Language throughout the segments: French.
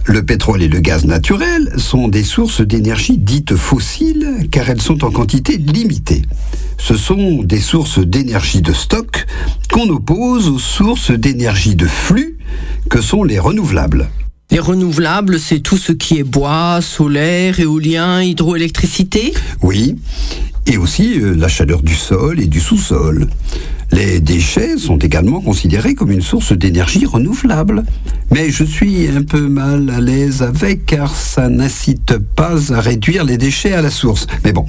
Le pétrole et le gaz naturel sont des sources d'énergie dites fossiles car elles sont en quantité limitée. Ce sont des sources d'énergie de stock qu'on oppose aux sources d'énergie de flux que sont les renouvelables. Les renouvelables, c'est tout ce qui est bois, solaire, éolien, hydroélectricité ? Oui, et aussi la chaleur du sol et du sous-sol. Les déchets sont également considérés comme une source d'énergie renouvelable. Mais je suis un peu mal à l'aise avec car ça n'incite pas à réduire les déchets à la source. Mais bon,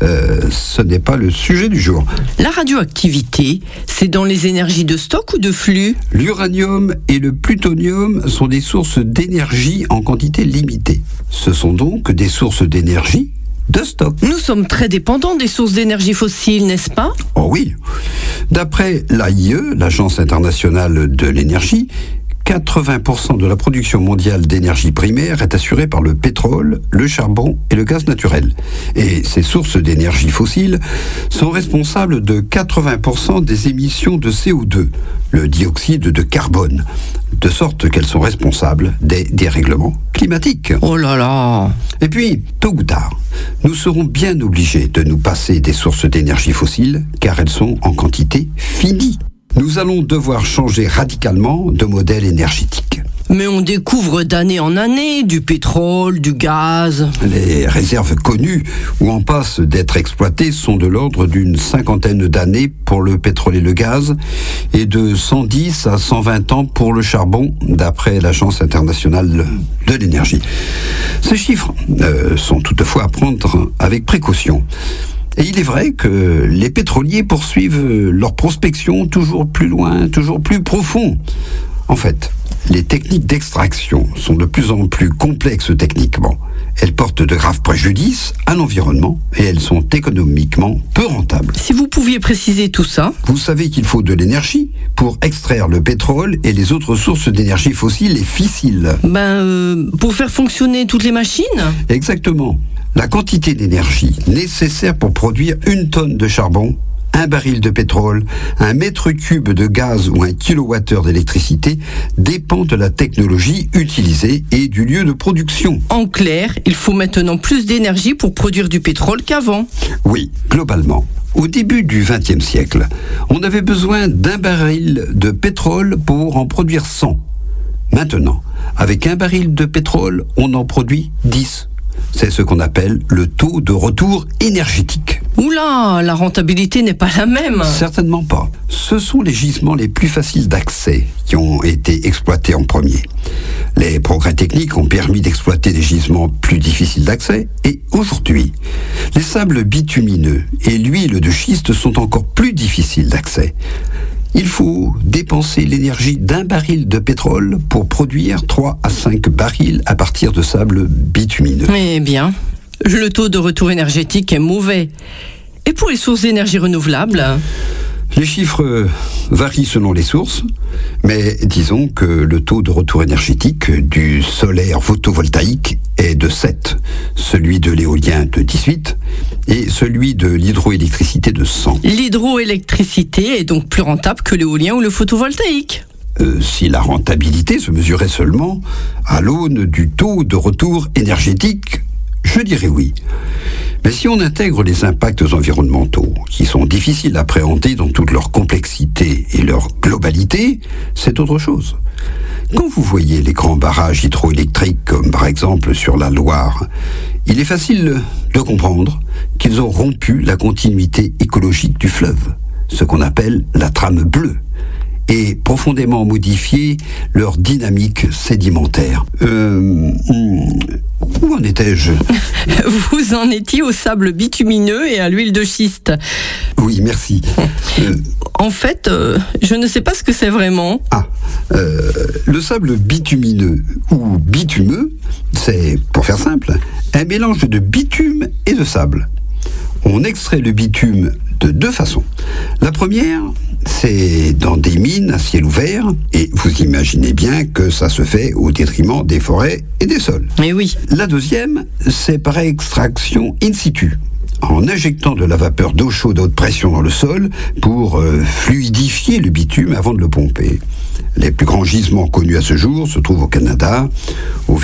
ce n'est pas le sujet du jour. La radioactivité, c'est dans les énergies de stock ou de flux ? L'uranium et le plutonium sont des sources d'énergie en quantité limitée. Ce sont donc des sources d'énergie de stock. Nous sommes très dépendants des sources d'énergie fossiles, n'est-ce pas ? Oh oui. D'après l'AIE, l'Agence internationale de l'énergie, 80% de la production mondiale d'énergie primaire est assurée par le pétrole, le charbon et le gaz naturel. Et ces sources d'énergie fossiles sont responsables de 80% des émissions de CO2, le dioxyde de carbone, de sorte qu'elles sont responsables des dérèglements climatiques. Oh là là ! Et puis, tôt ou tard, nous serons bien obligés de nous passer des sources d'énergie fossiles car elles sont en quantité finie. Nous allons devoir changer radicalement de modèle énergétique. Mais on découvre d'année en année du pétrole, du gaz. Les réserves connues ou en passe d'être exploitées sont de l'ordre d'une 50aine d'années pour le pétrole et le gaz et de 110 à 120 ans pour le charbon, d'après l'Agence internationale de l'énergie. Ces chiffres sont toutefois à prendre avec précaution. Et il est vrai que les pétroliers poursuivent leur prospection toujours plus loin, toujours plus profond. En fait, les techniques d'extraction sont de plus en plus complexes techniquement. Elles portent de graves préjudices à l'environnement et elles sont économiquement peu rentables. Si vous pouviez préciser tout ça. Vous savez qu'il faut de l'énergie pour extraire le pétrole et les autres sources d'énergie fossiles et fissiles. Pour faire fonctionner toutes les machines ? Exactement. La quantité d'énergie nécessaire pour produire 1 tonne de charbon, 1 baril de pétrole, 1 mètre cube de gaz ou 1 kilowattheure d'électricité dépend de la technologie utilisée et du lieu de production. En clair, il faut maintenant plus d'énergie pour produire du pétrole qu'avant. Oui, globalement. Au début du XXe siècle, on avait besoin d'1 baril de pétrole pour en produire 100. Maintenant, avec 1 baril de pétrole, on en produit 10. C'est ce qu'on appelle le taux de retour énergétique. Oula, la rentabilité n'est pas la même. Certainement pas. Ce sont les gisements les plus faciles d'accès qui ont été exploités en premier. Les progrès techniques ont permis d'exploiter des gisements plus difficiles d'accès et aujourd'hui, les sables bitumineux et l'huile de schiste sont encore plus difficiles d'accès. Il faut dépenser l'énergie d'1 baril de pétrole pour produire 3 à 5 barils à partir de sable bitumineux. Eh bien, le taux de retour énergétique est mauvais. Et pour les sources d'énergie renouvelables ? Les chiffres varient selon les sources, mais disons que le taux de retour énergétique du solaire photovoltaïque est de 7, celui de l'éolien de 18 et celui de l'hydroélectricité de 100. L'hydroélectricité est donc plus rentable que l'éolien ou le photovoltaïque ? Si la rentabilité se mesurait seulement à l'aune du taux de retour énergétique, je dirais oui. Mais si on intègre les impacts environnementaux, qui sont difficiles à appréhender dans toute leur complexité et leur globalité, c'est autre chose. Quand vous voyez les grands barrages hydroélectriques, comme par exemple sur la Loire, il est facile de comprendre qu'ils ont rompu la continuité écologique du fleuve, ce qu'on appelle la trame bleue, et profondément modifié leur dynamique sédimentaire. Où en étais-je ? Vous en étiez au sable bitumineux et à l'huile de schiste. Oui, merci. En fait, je ne sais pas ce que c'est vraiment. Le sable bitumineux ou bitumeux, c'est, pour faire simple, un mélange de bitume et de sable. On extrait le bitume de 2 façons. La première, c'est dans des mines à ciel ouvert, et vous imaginez bien que ça se fait au détriment des forêts et des sols. Eh oui. La deuxième, c'est par extraction in situ, en injectant de la vapeur d'eau chaude à haute pression dans le sol pour fluidifier le bitume avant de le pomper. Les plus grands gisements connus à ce jour se trouvent au Canada, au